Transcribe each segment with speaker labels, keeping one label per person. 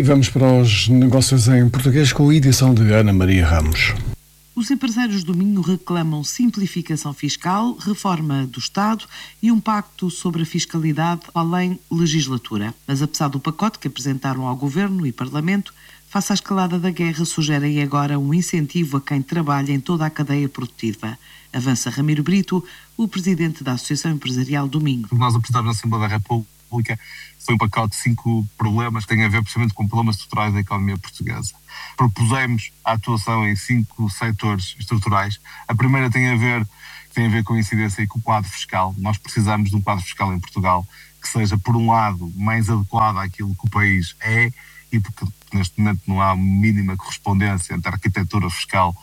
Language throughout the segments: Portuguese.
Speaker 1: E vamos para os negócios em português com a edição de Ana Maria Ramos.
Speaker 2: Os empresários do Minho reclamam simplificação fiscal, reforma do Estado e um pacto sobre a fiscalidade além legislatura. Mas apesar do pacote que apresentaram ao Governo e Parlamento, face à escalada da guerra, sugerem agora um incentivo a quem trabalha em toda a cadeia produtiva. Avança Ramiro Brito, o presidente da Associação Empresarial do Minho.
Speaker 3: Nós apresentámos na Assembleia da República foi um pacote de 5 problemas que têm a ver precisamente com problemas estruturais da economia portuguesa. Propusemos a atuação em 5 setores estruturais. A primeira tem a ver com a incidência e com o quadro fiscal. Nós precisamos de um quadro fiscal em Portugal que seja, por um lado, mais adequado àquilo que o país é, e porque neste momento não há mínima correspondência entre a arquitetura fiscal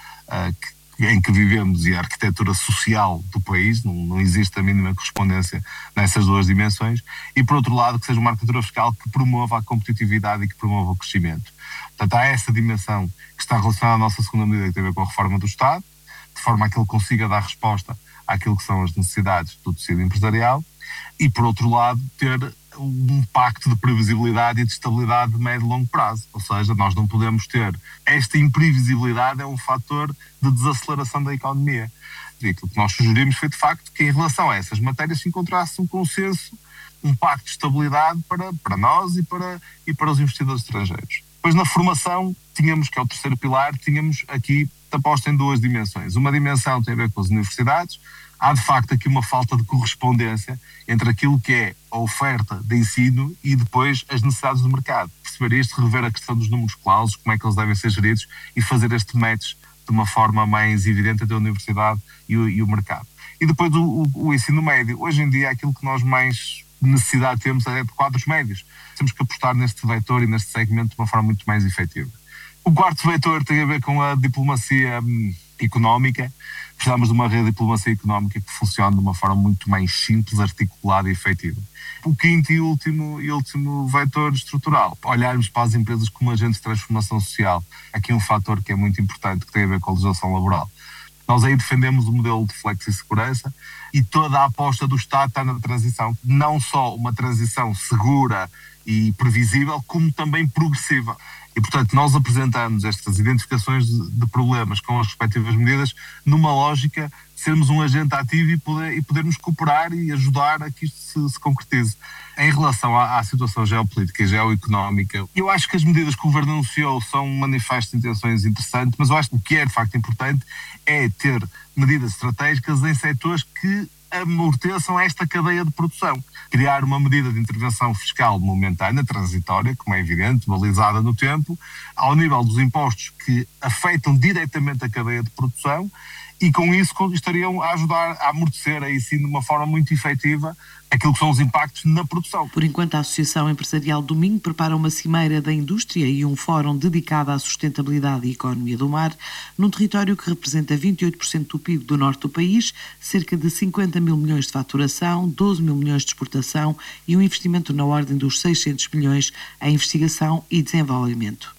Speaker 3: em que vivemos e a arquitetura social do país, não existe a mínima correspondência nessas 2 dimensões, e por outro lado que seja uma arquitetura fiscal que promova a competitividade e que promova o crescimento. Portanto, há essa dimensão que está relacionada à nossa segunda medida, que tem a ver com a reforma do Estado, de forma a que ele consiga dar resposta àquilo que são as necessidades do tecido empresarial, e por outro lado ter um pacto de previsibilidade e de estabilidade de médio e longo prazo. Ou seja, nós não podemos ter esta imprevisibilidade, é um fator de desaceleração da economia. E aquilo que nós sugerimos foi de facto que em relação a essas matérias se encontrasse um consenso, um pacto de estabilidade para nós e para os investidores estrangeiros. Depois na formação tínhamos, que é o terceiro pilar, tínhamos aqui aposta em 2 dimensões. Uma dimensão tem a ver com as universidades. Há de facto aqui uma falta de correspondência entre aquilo que é a oferta de ensino e depois as necessidades do mercado. Perceber isto, rever a questão dos números clausos, como é que eles devem ser geridos e fazer este match de uma forma mais evidente entre a universidade e o mercado. E depois o ensino médio. Hoje em dia aquilo que nós mais necessidade temos é de quadros médios. Temos que apostar neste vetor e neste segmento de uma forma muito mais efetiva. O quarto vetor tem a ver com a diplomacia económica. Precisamos de uma rede de diplomacia económica que funcione de uma forma muito mais simples, articulada e efetiva. O quinto e último vetor estrutural, olharmos para as empresas como agentes de transformação social. Aqui um fator que é muito importante, que tem a ver com a legislação laboral. Nós aí defendemos o modelo de flexi-segurança e toda a aposta do Estado está na transição. Não só uma transição segura e previsível, como também progressiva. E, portanto, nós apresentamos estas identificações de problemas com as respectivas medidas numa lógica de sermos um agente ativo e podermos cooperar e ajudar a que isto se concretize. Em relação à situação geopolítica e geoeconómica, eu acho que as medidas que o Governo anunciou são um manifesto de intenções interessante, mas eu acho que o que é de facto importante é ter medidas estratégicas em setores que amorteçam esta cadeia de produção. Criar uma medida de intervenção fiscal momentânea, transitória, como é evidente, balizada no tempo, ao nível dos impostos que afetam diretamente a cadeia de produção e com isso estariam a ajudar a amortecer aí sim de uma forma muito efetiva aquilo que são os impactos na produção.
Speaker 2: Por enquanto, a Associação Empresarial do Minho prepara uma cimeira da indústria e um fórum dedicado à sustentabilidade e economia do mar, num território que representa 28% do PIB do norte do país, cerca de 50 mil milhões de faturação, 12 mil milhões de exportação e um investimento na ordem dos 600 milhões em investigação e desenvolvimento.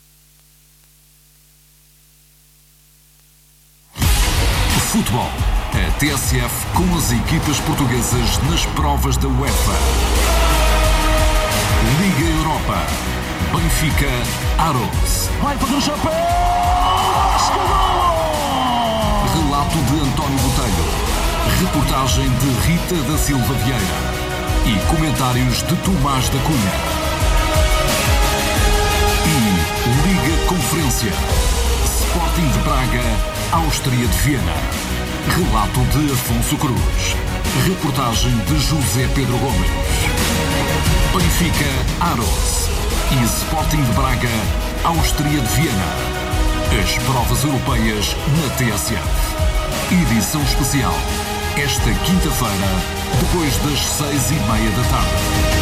Speaker 4: Futebol. A TSF com as equipas portuguesas nas provas da UEFA. Liga Europa. Benfica Aros.
Speaker 5: Vai fazer o chapéu!
Speaker 4: Relato de António Botelho. Reportagem de Rita da Silva Vieira. E comentários de Tomás da Cunha. E Liga Conferência. Sporting de Braga, Áustria de Viena. Relato de Afonso Cruz. Reportagem de José Pedro Gomes. Benfica Aros e Sporting de Braga, Áustria de Viena. As provas europeias na TSF. Edição especial. Esta quinta-feira, depois das 6:30 da tarde.